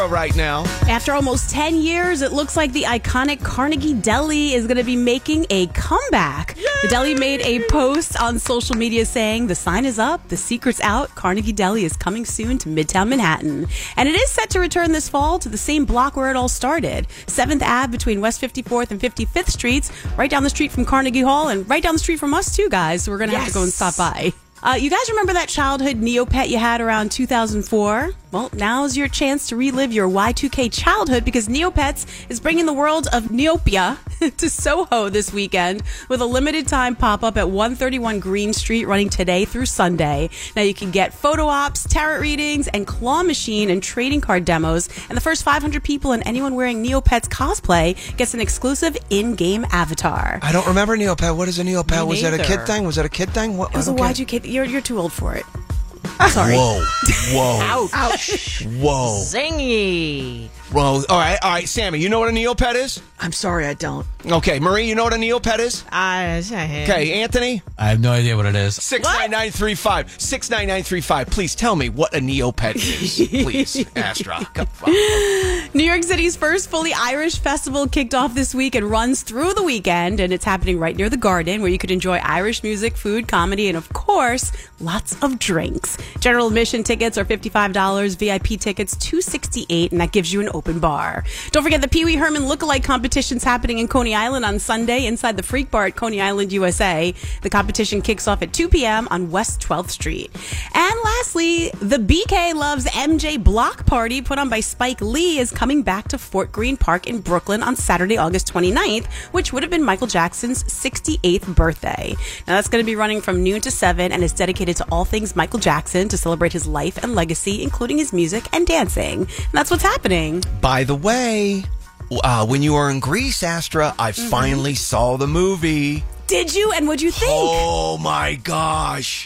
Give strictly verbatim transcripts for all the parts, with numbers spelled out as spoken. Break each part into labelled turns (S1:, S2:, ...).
S1: right now.
S2: After almost ten years, it looks like the iconic Carnegie Deli is going to be making a comeback. Yay! The deli made a post on social media saying, "The sign is up, the secret's out, Carnegie Deli is coming soon to Midtown Manhattan." And it is set to return this fall to the same block where it all started, seventh Avenue between West fifty-fourth and fifty-fifth Streets, right down the street from Carnegie Hall and right down the street from us too, guys. So we're going to yes. have to go and stop by. Uh, you guys remember that childhood Neopet you had around two thousand four? Well, now's your chance to relive your Y two K childhood because Neopets is bringing the world of Neopia to Soho this weekend with a limited time pop-up at one thirty-one Green Street running today through Sunday. Now you can get photo ops, tarot readings, and claw machine and trading card demos. And the first five hundred people and anyone wearing Neopets cosplay gets an exclusive in-game avatar.
S1: I don't remember Neopet. What is a Neopet?
S2: Me
S1: Was
S2: neither.
S1: that a kid thing? Was that a kid thing? What,
S2: it was a
S1: okay.
S2: Y two K. You're, you're too old for it. Sorry.
S1: Whoa. Whoa.
S3: Ouch. Ouch.
S1: Whoa.
S3: Zingy.
S1: Whoa. All right. All right. Sammy, you know what a Neopet is?
S3: I'm sorry, I don't.
S1: Okay. Marie, you know what a Neopet is?
S3: Uh,
S1: Okay. Anthony?
S4: I have no idea what it is.
S1: six nine nine three five. six nine nine three five. Please tell me what a Neopet is. Please. Astra. Come on.
S2: New York City's first fully Irish festival kicked off this week and runs through the weekend, and it's happening right near the Garden, where you could enjoy Irish music, food, comedy, and of course, lots of drinks. General admission tickets are fifty-five dollars, V I P tickets two hundred sixty-eight dollars, and that gives you an open bar. Don't forget the Pee Wee Herman lookalike competition's happening in Coney Island on Sunday inside the Freak Bar at Coney Island, U S A. The competition kicks off at two p.m. on West twelfth Street. And lastly, the B K Loves M J block party put on by Spike Lee is coming back to Fort Greene Park in Brooklyn on Saturday, August twenty-ninth, which would have been Michael Jackson's sixty-eighth birthday. Now that's going to be running from noon to seven and is dedicated to all things Michael Jackson to celebrate his life and legacy, including his music and dancing. And that's what's happening.
S1: By the way, uh, when you were in Greece, Astra, I mm-hmm. finally saw the movie.
S2: Did you? And what'd you think?
S1: Oh my gosh.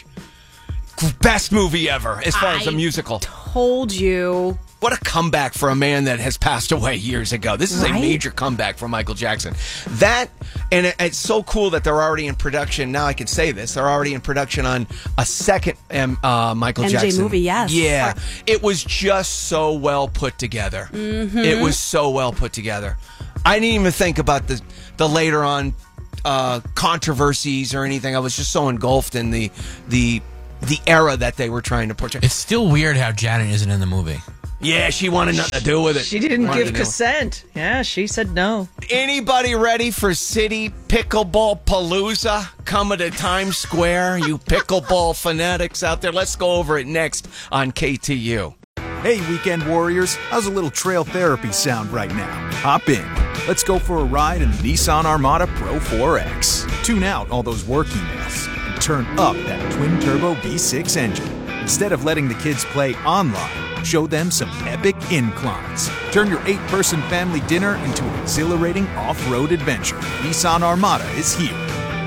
S1: Best movie ever, as far
S2: I
S1: as a musical.
S2: Told you.
S1: What a comeback for a man that has passed away years ago. This is
S2: right?
S1: a major comeback for Michael Jackson. That, and it, it's so cool that they're already in production. Now I can say this. They're already in production on a second um, uh, Michael
S2: M J
S1: Jackson
S2: movie, yes.
S1: Yeah. It was just so well put together.
S2: Mm-hmm.
S1: It was so well put together. I didn't even think about the, the later on uh, controversies or anything. I was just so engulfed in the the the era that they were trying to portray.
S4: It's still weird how Janet isn't in the movie.
S1: Yeah, she wanted nothing to do with it.
S3: She didn't
S1: wanted
S3: give consent. Yeah, she said no.
S1: Anybody ready for City Pickleball Palooza coming to Times Square? You pickleball fanatics out there. Let's go over it next on K T U.
S5: Hey, weekend warriors. How's a little trail therapy sound right now? Hop in. Let's go for a ride in the Nissan Armada Pro four X. Tune out all those work emails and turn up that twin-turbo V six engine. Instead of letting the kids play online, show them some epic inclines. Turn your eight-person family dinner into an exhilarating off-road adventure. Nissan Armada is here.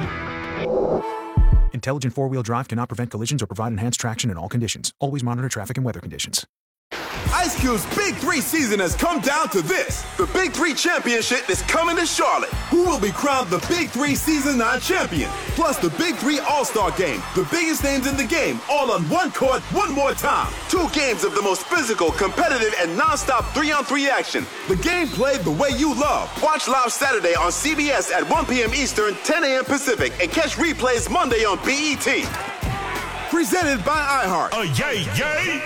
S5: Intelligent four-wheel drive cannot prevent collisions or provide enhanced traction in all conditions. Always monitor traffic and weather conditions.
S6: Ice Cube's Big Three season has come down to this. The Big Three Championship is coming to Charlotte. Who will be crowned the Big Three Season nine champion? Plus the Big Three All-Star Game. The biggest names in the game, all on one court, one more time. Two games of the most physical, competitive, and non-stop three-on-three action. The game played the way you love. Watch live Saturday on C B S at one p.m. Eastern, ten a.m. Pacific, and catch replays Monday on B E T. Presented by iHeart.
S7: Oh, yay, yay!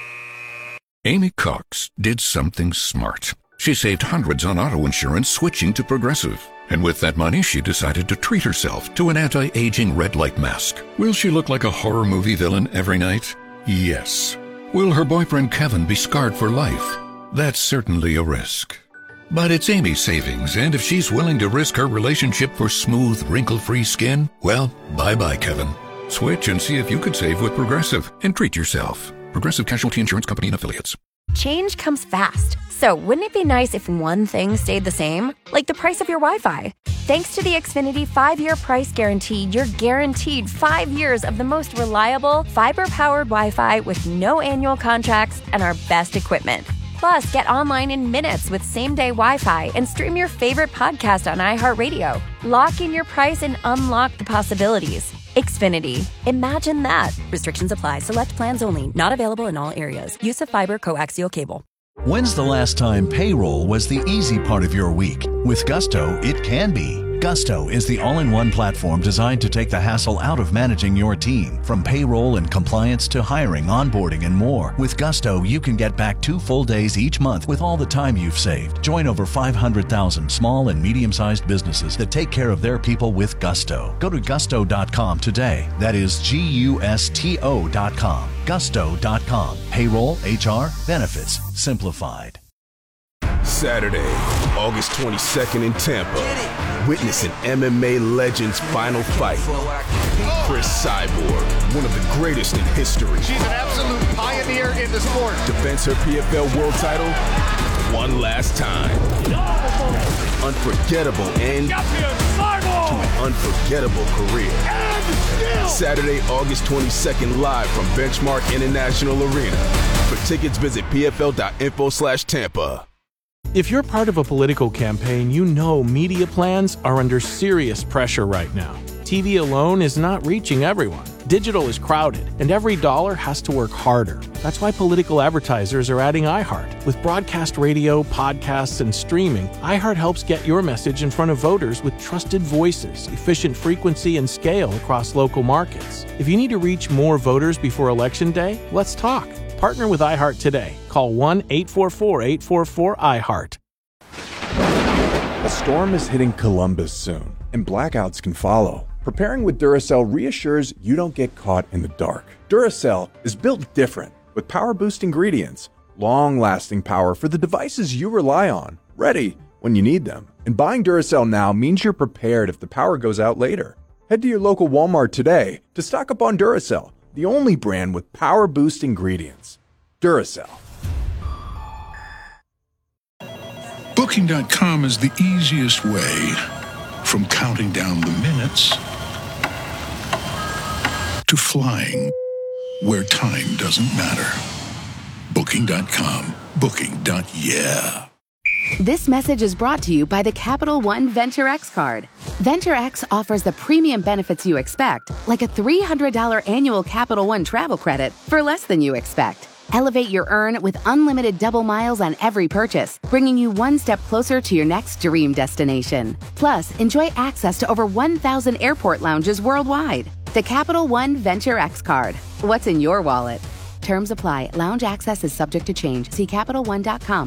S7: Amy Cox did something smart. She saved hundreds on auto insurance switching to Progressive. And with that money, she decided to treat herself to an anti-aging red light mask. Will she look like a horror movie villain every night? Yes. Will her boyfriend Kevin be scarred for life? That's certainly a risk. But it's Amy's savings, and if she's willing to risk her relationship for smooth, wrinkle-free skin, well, bye-bye, Kevin. Switch and see if you could save with Progressive and treat yourself. Progressive Casualty Insurance Company and Affiliates.
S8: Change comes fast. So wouldn't it be nice if one thing stayed the same? Like the price of your Wi-Fi. Thanks to the Xfinity five-year price guarantee, you're guaranteed five years of the most reliable, fiber-powered Wi-Fi with no annual contracts and our best equipment. Plus, get online in minutes with same-day Wi-Fi and stream your favorite podcast on iHeartRadio. Lock in your price and unlock the possibilities. Xfinity. Imagine that. Restrictions apply. Select plans only. Not available in all areas. Use of fiber coaxial cable.
S9: When's the last time payroll was the easy part of your week? With Gusto, it can be. Gusto is the all-in-one platform designed to take the hassle out of managing your team. From payroll and compliance to hiring, onboarding, and more. With Gusto, you can get back two full days each month with all the time you've saved. Join over five hundred thousand small and medium-sized businesses that take care of their people with Gusto. Go to gusto dot com today. That is G U S T O dot com. gusto dot com. Payroll, H R, benefits, simplified.
S6: Saturday, August twenty-second in Tampa. Witness an M M A legend's final fight. Chris Cyborg, one of the greatest in history.
S10: She's an absolute pioneer in the sport.
S6: Defends her P F L world title one last time. Unforgettable end to an unforgettable career. Saturday, August twenty-second, live from Benchmark International Arena. For tickets, visit P F L dot info slash Tampa.
S11: If you're part of a political campaign, you know media plans are under serious pressure right now. T V alone is not reaching everyone. Digital is crowded, and every dollar has to work harder. That's why political advertisers are adding iHeart. With broadcast radio, podcasts, and streaming, iHeart helps get your message in front of voters with trusted voices, efficient frequency, and scale across local markets. If you need to reach more voters before Election Day, let's talk. Partner with iHeart today. Call one eight four four, eight four four, iHeart.
S12: A storm is hitting Columbus soon, and blackouts can follow. Preparing with Duracell reassures you don't get caught in the dark. Duracell is built different, with power-boost ingredients, long-lasting power for the devices you rely on, ready when you need them. And buying Duracell now means you're prepared if the power goes out later. Head to your local Walmart today to stock up on Duracell, the only brand with power-boost ingredients. Duracell.
S13: Booking dot com is the easiest way from counting down the minutes to flying where time doesn't matter. Booking dot com. Booking. Yeah.
S14: This message is brought to you by the Capital One Venture X card. Venture X offers the premium benefits you expect, like a three hundred dollars annual Capital One travel credit for less than you expect. Elevate your earn with unlimited double miles on every purchase, bringing you one step closer to your next dream destination. Plus, enjoy access to over one thousand airport lounges worldwide. The Capital One Venture X card. What's in your wallet? Terms apply. Lounge access is subject to change. See Capital One dot com